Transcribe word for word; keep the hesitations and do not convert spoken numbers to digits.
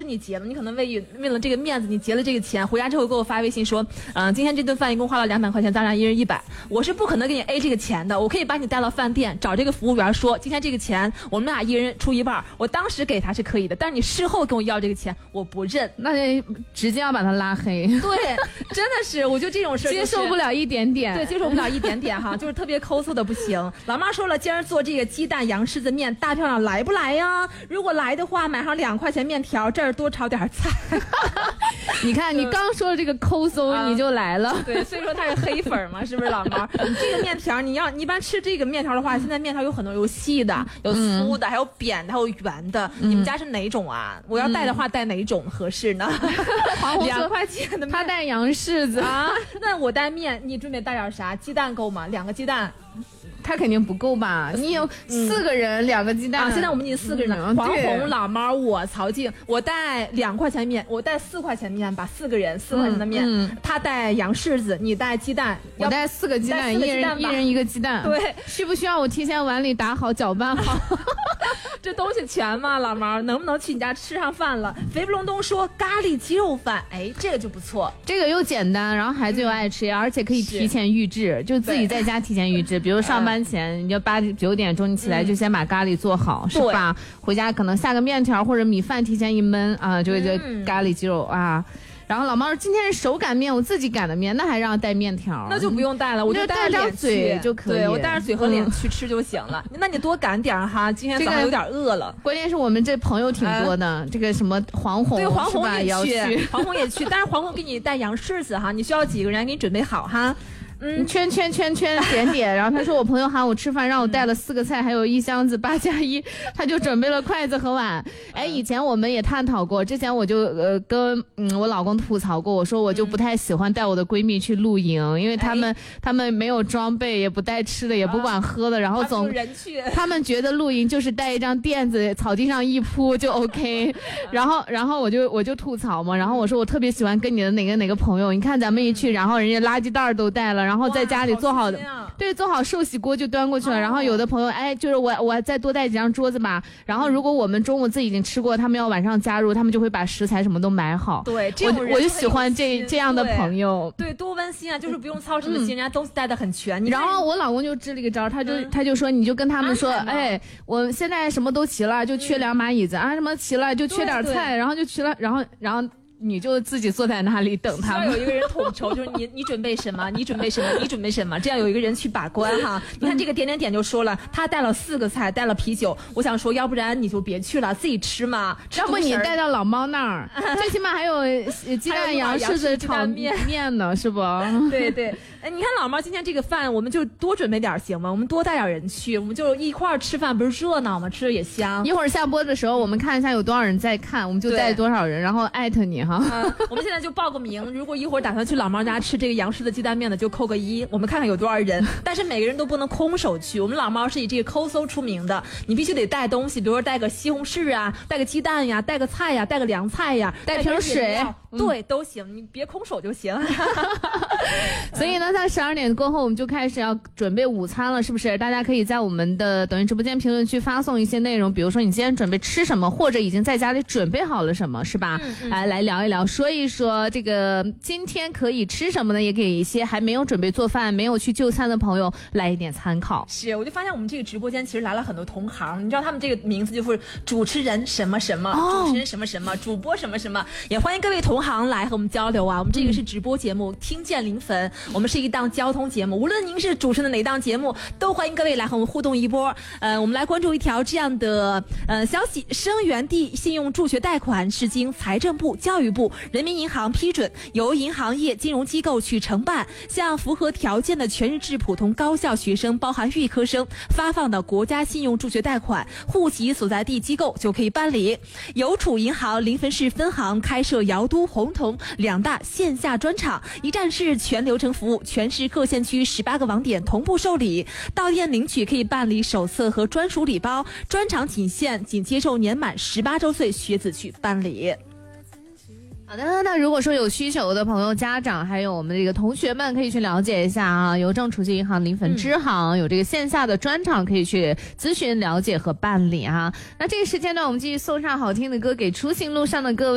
你结了，你可能为为了这个面子，你结了这个钱，回家之后给我发微信说，嗯、呃，今天这顿饭一共花了两百块钱，咱俩一人一百。我是不可能给你 A 这个钱的，我可以把你带到饭店，找这个服务员说，今天这个钱我们俩一人出一半，我当时给他是可以的，但是你事后跟我要这个钱，我不认。 那直接要把他拉黑。 对，真的是，我就这种事、就是、 接受不了一点点。 对，接受不了一点点哈，就是特别抠搜的不行。老妈说了，今儿做这个鸡蛋洋柿子面，大漂亮来不来呀？如果来的话，买上两块钱面条，这儿多炒点菜。 你看，你刚说了这个抠搜，嗯、你就来了。 对，所以说它是黑粉嘛，是不是老妈？你这个面条，你要你一般吃这个面条的话，现在面条有很多，有细的，有粗的，嗯、还有扁的，还有圆的。嗯、你们家是哪种啊？我要带的话，带哪种合适呢？两块钱的面， 他带洋柿子啊。那我带面，你准备带点啥？鸡蛋够吗？两个鸡蛋。 他肯定不够吧？你有四个人，嗯、两个鸡蛋、 啊。现在我们已经四个人了。嗯、黄红、老猫、我、曹静，我带两块钱面，我带四块钱面吧。四个人，四块钱的面。嗯、他带洋柿子，你带鸡蛋。 我带四个鸡蛋，一人一人一个鸡蛋。 对， 需不需要我提前碗里打好、搅拌好？ 这东西全吗？老猫，能不能去你家吃上饭了？肥不隆咚说咖喱鸡肉饭，哎，这个就不错， 这个又简单，然后孩子又爱吃，嗯、而且可以提前预制，就自己在家提前预制，比如上班前，你就八九点钟你起来就先把咖喱做好，嗯、是吧？回家可能下个面条或者米饭提前一焖啊，就就咖喱鸡肉啊。然后老猫说今天是手擀面，我自己擀的面，那还让带面条？ 那就不用带了，我就带张嘴就可以。 对，我带着嘴和脸去吃就行了。嗯、那你多擀点哈，今天早上有点饿了。 关键是我们这朋友挺多的，啊、这个什么黄红， 对，黄红也去，黄红也去，但是黄红给你带洋柿子哈，你需要几个人给你准备好哈。 嗯，圈圈圈圈点点，然后他说我朋友喊我吃饭，让我带了四个菜，还有一箱子八加一，他就准备了筷子和碗。哎，以前我们也探讨过，之前我就呃跟嗯我老公吐槽过，我说我就不太喜欢带我的闺蜜去露营，因为他们、哎、他们没有装备，也不带吃的，也不管喝的，然后总人去， 他们觉得露营就是带一张垫子，草地上一铺就 OK。然后然后我就我就吐槽嘛，然后我说我特别喜欢跟你的哪个哪个朋友，你看咱们一去，然后人家垃圾袋都带了。然后在家里做好的，好对，做好寿喜锅就端过去了。哦、然后有的朋友，哎，就是我，我再多带几张桌子吧。然后如果我们中午自己已经吃过，他们要晚上加入，他们就会把食材什么都买好。 对，这我我就喜欢这这样的朋友。 对，多温馨啊！就是不用操什么心，嗯、人家东西带的很全。 然后我老公就支了一个招，他就、嗯、他就说，你就跟他们说，哎，我现在什么都齐了，就缺两把椅子、嗯、啊，什么齐了就缺点菜，然后就齐了，然后然后。你就自己坐在那里等他们。 需要有一个人统筹，就是你你准备什么，你准备什么，你准备什么，这样有一个人去把关哈。你看这个点点点就说了，他带了四个菜，带了啤酒。我想说，要不然你就别去了，自己吃嘛。 要不你带到老猫那儿，最起码还有鸡蛋洋柿子炒面面呢，是不？ 对对。哎，你看老猫今天这个饭，我们就多准备点行吗？我们多带点人去，我们就一块儿吃饭，不是热闹吗？吃的也香。 一会儿下播的时候，我们看一下有多少人在看，我们就带多少人，然后艾特你哈。 啊、我们现在就报个名，如果一会儿打算去老猫家吃这个洋柿子鸡蛋面的，就扣个一，我们看看有多少人。但是每个人都不能空手去，我们老猫是以这个抠搜出名的，你必须得带东西，比如说带个西红柿啊，带个鸡蛋呀，带个菜呀，带个凉菜呀， 带瓶水， 嗯、对，都行，你别空手就行。 所以呢，在十二点过后，我们就开始要准备午餐了，是不是？大家可以在我们的抖音直播间评论区发送一些内容，比如说你今天准备吃什么，或者已经在家里准备好了什么，是吧？嗯嗯、来来聊一聊，说一说这个今天可以吃什么呢？也给一些还没有准备做饭、没有去就餐的朋友来一点参考。 是，我就发现我们这个直播间其实来了很多同行，你知道他们这个名字就是主持人什么什么，哦、主持人什么什么，主播什么什么，也欢迎各位同行来和我们交流啊。我们这个是直播节目，嗯、听见临汾，我们是一档交通节目，无论您是主持的哪档节目，都欢迎各位来和我们互动一波。呃，我们来关注一条这样的呃消息：生源地信用助学贷款是经财政部、教育部、人民银行批准，由银行业金融机构去承办，向符合条件的全日制普通高校学生，包含预科生发放的国家信用助学贷款，户籍所在地机构就可以办理。邮储银行临汾市分行开设瑶都、洪桐两大线下专场，一站式全流程服务，全市各县区十八个网点同步受理，到店领取可以办理手册和专属礼包，专场仅限仅接受年满十八周岁学子去办理。 好的，那如果说有需求的朋友、家长还有我们这个同学们，可以去了解一下啊。邮政储蓄银行临汾支行、嗯、有这个线下的专场，可以去咨询、了解和办理啊。那这个时间段，我们继续送上好听的歌给出行路上的各位。